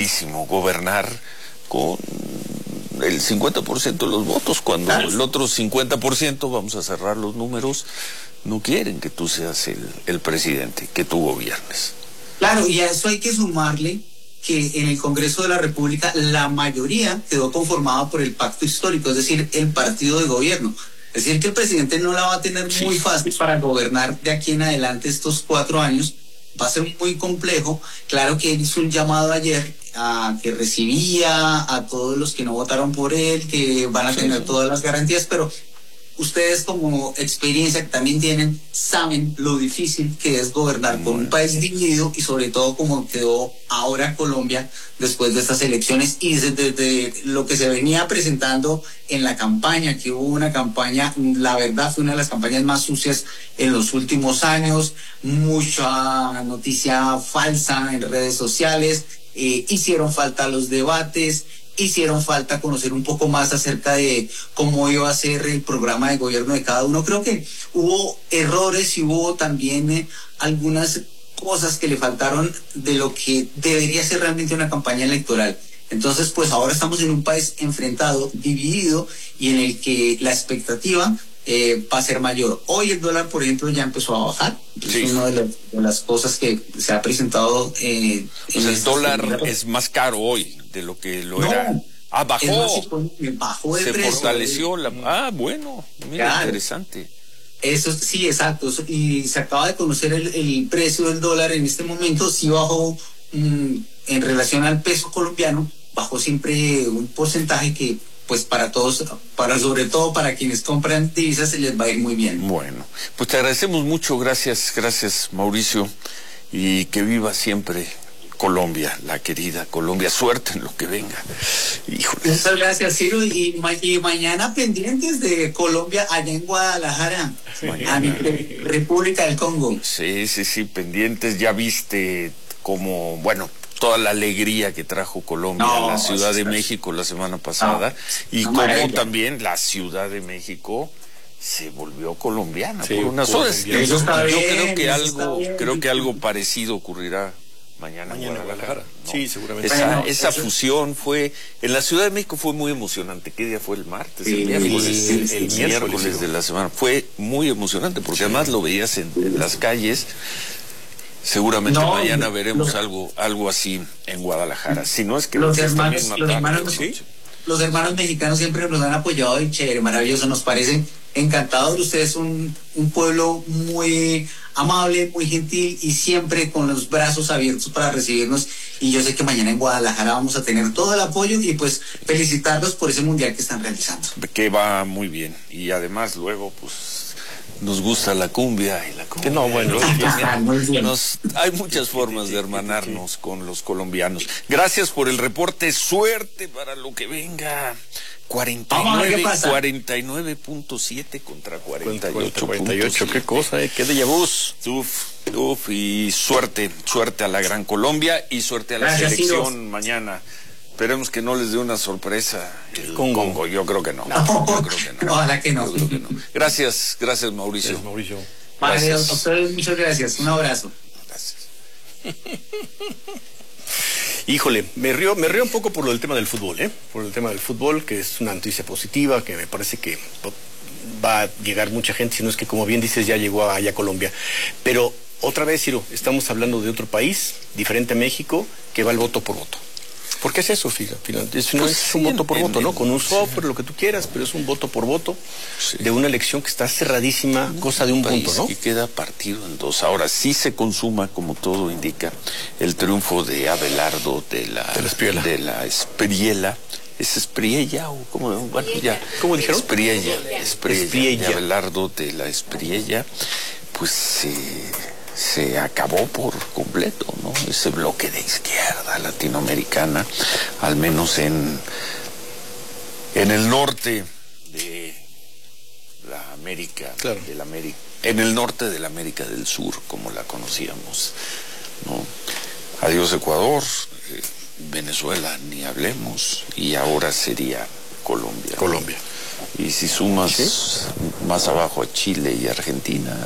dificilísimo gobernar con el 50% de los votos, cuando el otro 50%, vamos a cerrar los números, no quieren que tú seas el presidente, que tú gobiernes. Claro, y a eso hay que sumarle que en el Congreso de la República la mayoría quedó conformada por el pacto histórico, es decir, el partido de gobierno. Es decir, que el presidente no la va a tener muy fácil para gobernar de aquí en adelante estos 4 años. Va a ser muy complejo. Claro que él hizo un llamado ayer a que recibía a todos los que no votaron por él, que van a tener todas las garantías, pero ustedes como experiencia que también tienen, saben lo difícil que es gobernar con un país dividido y sobre todo como quedó ahora Colombia después de estas elecciones y desde lo que se venía presentando en la campaña, que hubo una campaña, la verdad fue una de las campañas más sucias en los últimos años, mucha noticia falsa en redes sociales, hicieron falta los debates, hicieron falta conocer un poco más acerca de cómo iba a ser el programa de gobierno de cada uno. Creo que hubo errores y hubo también algunas cosas que le faltaron de lo que debería ser realmente una campaña electoral. Entonces, pues ahora estamos en un país enfrentado, dividido, y en el que la expectativa va a ser mayor. Hoy el dólar, por ejemplo, ya empezó a bajar. Es una de las cosas que se ha presentado. Pues el dólar es más caro hoy de lo que lo era. Ah, bajó. Bajó de se precio. Fortaleció la. Bueno, mira, interesante. Eso sí, exacto. Y se acaba de conocer el precio del dólar en este momento. Sí bajó en relación al peso colombiano. Bajó siempre un porcentaje que, pues para todos, sobre todo para quienes compran divisas, se les va a ir muy bien. Bueno, pues te agradecemos mucho, gracias Mauricio, y que viva siempre Colombia, la querida Colombia, suerte en lo que venga. Híjole. Muchas gracias, Ciro, y mañana pendientes de Colombia allá en Guadalajara, a mi República del Congo. Sí, pendientes, ya viste como, bueno, toda la alegría que trajo Colombia a la Ciudad de México la semana pasada, y como también la Ciudad de México se volvió colombiana por unas horas. Yo creo que algo parecido ocurrirá mañana en Guadalajara, ¿no? Sí, seguramente. Esa fusión fue, en la Ciudad de México fue muy emocionante. ¿Qué día fue? El martes, el miércoles de la semana. Fue muy emocionante porque además lo veías en las calles. Seguramente mañana veremos algo así en Guadalajara. Si no es que los hermanos mexicanos siempre nos han apoyado y chévere, maravilloso, nos parece encantador. Ustedes son un pueblo muy amable, muy gentil y siempre con los brazos abiertos para recibirnos. Y yo sé que mañana en Guadalajara vamos a tener todo el apoyo y pues felicitarlos por ese mundial que están realizando. Que va muy bien. Y además luego pues nos gusta la cumbia y la cumbia. No, bueno, hay muchas formas de hermanarnos con los colombianos. Gracias por el reporte, suerte para lo que venga. 49.7 contra 48. Qué cosa, qué déjà vu. Y suerte a la gran Colombia y suerte a la selección mañana. Esperemos que no les dé una sorpresa el Congo. Yo creo que no. Ojalá que no. Gracias Mauricio. Gracias, Mauricio. Vale, a ustedes muchas gracias. Un abrazo. Gracias. Híjole, me río un poco por lo del tema del fútbol, por el tema del fútbol, que es una noticia positiva, que me parece que va a llegar mucha gente, si no es que, como bien dices, ya llegó allá a Colombia. Pero otra vez, Ciro, estamos hablando de otro país, diferente a México, que va al voto por voto. ¿Por qué es eso, fíjate? Es un voto por voto, ¿no? Con un software, lo que tú quieras, pero es un voto por voto de una elección que está cerradísima, cosa de un punto, ¿no? Y queda partido en dos. Ahora sí se consuma, como todo indica, el triunfo de Abelardo de la Espriella. ¿Es Espriella o cómo? Bueno, ya. ¿Cómo dijeron? Espriella. De Abelardo de la Espriella, pues se acabó por completo, ¿no? Ese bloque de izquierda latinoamericana, al menos en el norte de la América, en el norte de la América del Sur, como la conocíamos, ¿no? Adiós Ecuador, Venezuela, ni hablemos, y ahora sería Colombia. Y si sumas más abajo a Chile y Argentina,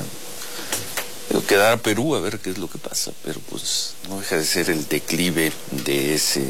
quedará Perú a ver qué es lo que pasa, pero pues no deja de ser el declive de ese